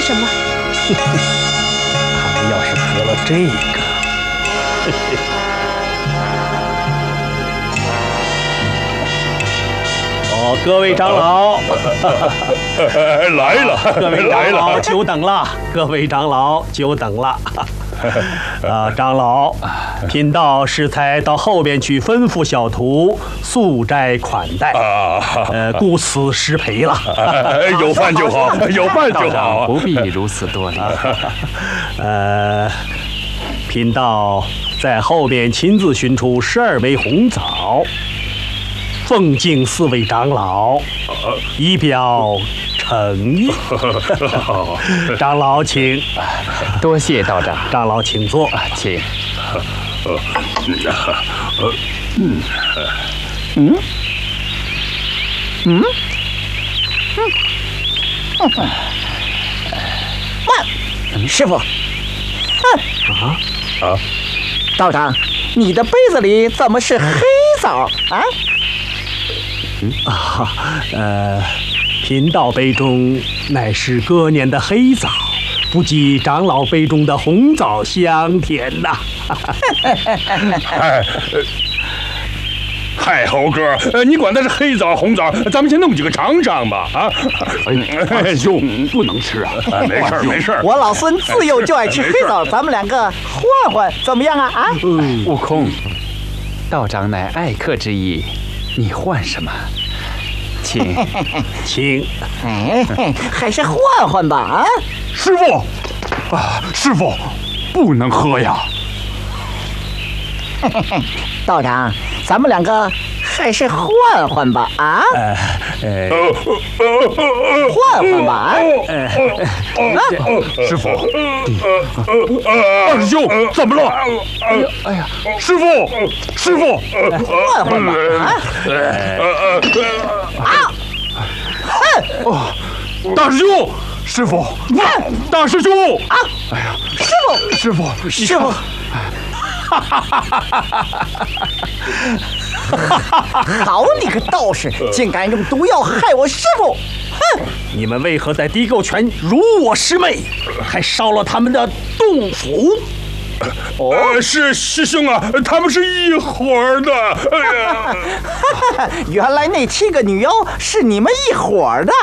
什么？ 他们要是喝了这个，哦，各位长老， 来了， 各位长老久等了，各位长老久等了。长老，贫道适才到后边去吩咐小徒素斋款待，故此失陪了。 有饭就好，有饭就好， 不必如此多礼。 贫道在后边亲自寻出12枚红枣，奉敬4位长老，以表诚意。长老请。 多谢道长。 长老请坐， 请。 师傅，道长，你的杯子里怎么是黑枣啊？ 贫道杯中乃是隔年的黑枣，不及长老杯中的红枣香甜呐。 嗨，猴哥，你管它是黑枣红枣，咱们先弄几个尝尝吧。 兄，不能吃啊！ 没事没事。 我老孙自幼就爱吃黑枣，咱们两个换换怎么样啊？ 悟空，道长乃爱客之意，你换什么？请， 请。 还是换换吧师傅，师傅，不能喝呀！ 道长，咱们两个还是换换吧换换吧师傅，二师兄怎么了？哎呀，师傅， 换换吧大师兄，师傅，大师兄哎呀，师傅， 好你个道士，竟敢用毒药害我师傅！哼！ 你们为何在地沟泉辱我师妹，还烧了他们的洞府？ 是师兄啊，他们是一伙儿的。 原来那7个女妖是你们一伙儿的